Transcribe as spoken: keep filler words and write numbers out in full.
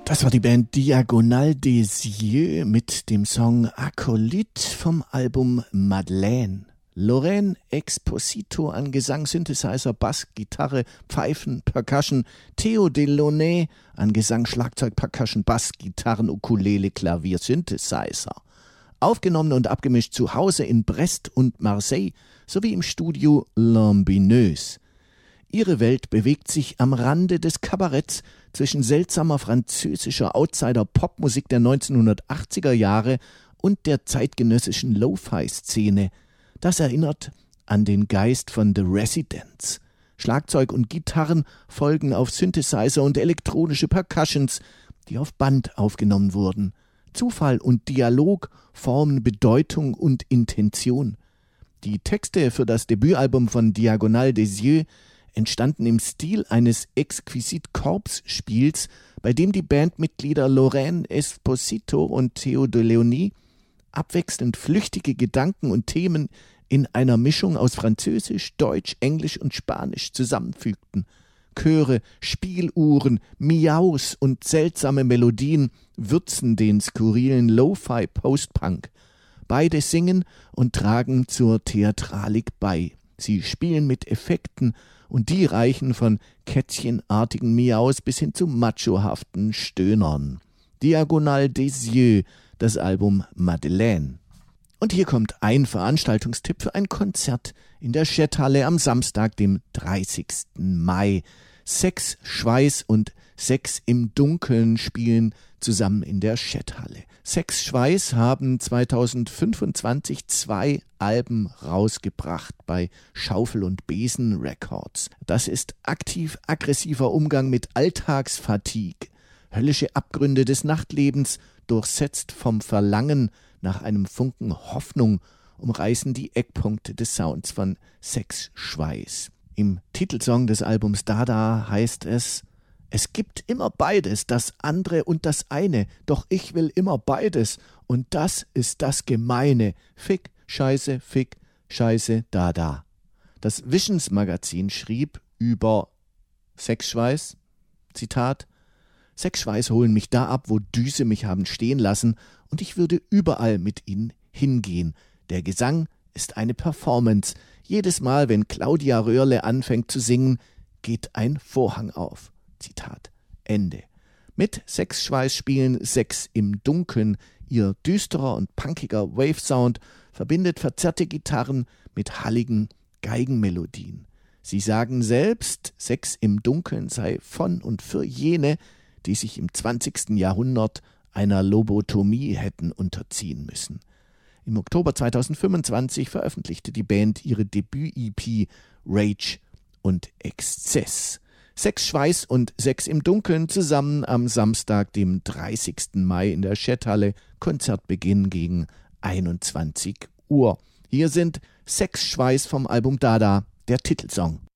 Das war die Band Diagonale des Yeux mit dem Song Acolyte vom Album Madeleine. Lorraine Exposito an Gesang, Synthesizer, Bass, Gitarre, Pfeifen, Percussion. Theo Delaunay an Gesang, Schlagzeug, Percussion, Bass, Gitarren, Ukulele, Klavier, Synthesizer. Aufgenommen und abgemischt zu Hause in Brest und Marseille sowie im Studio Lambineuse. Ihre Welt bewegt sich am Rande des Kabaretts zwischen seltsamer französischer Outsider-Popmusik der neunzehnhundertachtziger Jahre und der zeitgenössischen Lo-Fi-Szene. Das erinnert an den Geist von The Residents. Schlagzeug und Gitarren folgen auf Synthesizer und elektronische Percussions, die auf Band aufgenommen wurden. Zufall und Dialog formen Bedeutung und Intention. Die Texte für das Debütalbum von Diagonale des Yeux entstanden im Stil eines exquisit Korpsspiels, bei dem die Bandmitglieder Lorraine Exposito und Theo Delaunay abwechselnd flüchtige Gedanken und Themen in einer Mischung aus Französisch, Deutsch, Englisch und Spanisch zusammenfügten. Chöre, Spieluhren, Miaus und seltsame Melodien würzen den skurrilen Lo-Fi Post-Punk. Beide singen und tragen zur Theatralik bei. Sie spielen mit Effekten und die reichen von kätzchenartigen Miaus bis hin zu machohaften Stöhnern. Diagonale des Yeux, das Album Madeleine. Und hier kommt ein Veranstaltungstipp für ein Konzert in der Schetthalle am Samstag, dem dreißigsten Mai. Sex, Schweiß und Sex im Dunkeln spielen zusammen in der Schetthalle. Sex, Schweiß haben zweitausendfünfundzwanzig zwei Alben rausgebracht bei Schaufel und Besen Records. Das ist aktiv-aggressiver Umgang mit Alltagsfatigue, höllische Abgründe des Nachtlebens, durchsetzt vom Verlangen nach einem Funken Hoffnung, umreißen die Eckpunkte des Sounds von Sex, Schweiß. Im Titelsong des Albums Dada heißt es: Es gibt immer beides, das andere und das eine, doch ich will immer beides und das ist das Gemeine. Fick, Scheiße, Fick, Scheiße, Dada. Das Visions Magazin schrieb über Sexschweiß, Zitat: Sexschweiß holen mich da ab, wo Düse mich haben stehen lassen und ich würde überall mit ihnen hingehen. Der Gesang ist eine Performance. Jedes Mal, wenn Claudia Röhrle anfängt zu singen, geht ein Vorhang auf. Zitat Ende. Mit Sexschweiß spielen Sex im Dunkeln. Ihr düsterer und punkiger Wave-Sound verbindet verzerrte Gitarren mit halligen Geigenmelodien. Sie sagen selbst, Sex im Dunkeln sei von und für jene, die sich im zwanzigsten Jahrhundert einer Lobotomie hätten unterziehen müssen. Im Oktober zweitausendfünfundzwanzig veröffentlichte die Band ihre Debüt-E P Rage und Exzess. Sex, Schweiß und Sex im Dunkeln zusammen am Samstag, dem dreißigsten Mai in der Schetthalle. Konzertbeginn gegen einundzwanzig Uhr. Hier sind Sex, Schweiß vom Album Dada, der Titelsong.